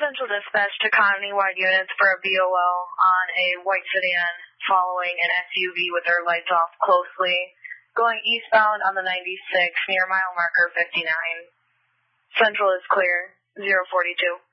Central dispatch to Colony-wide units for a BOL on a white sedan following an SUV with their lights off closely, going eastbound on the 96 near mile marker 59. Central is clear, 042.